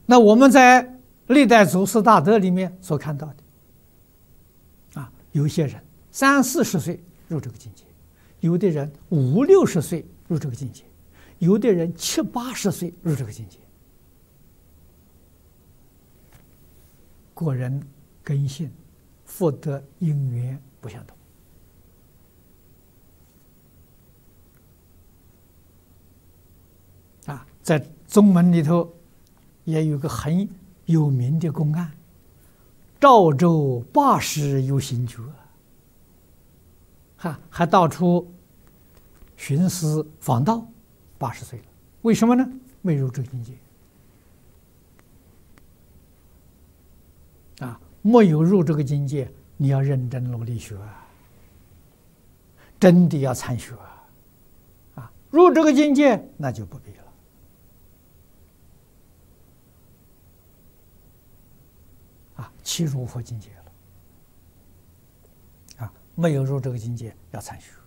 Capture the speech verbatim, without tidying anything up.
那我们在历代祖师大德里面所看到的，啊，有些人三四十岁入这个境界，有的人五六十岁入这个境界，有的人七八十岁入这个境界。个人根性、福德因缘不相同。啊，在宗门里头也有个很有名的公案，赵州八十有行觉，哈，还到处寻思访道，八十岁了，为什么呢？未入这个境界。啊，没有入这个境界，你要认真努力学啊，真的要参学啊！啊，入这个境界那就不必了。啊，其入佛境界了。啊，没有入这个境界，要参学。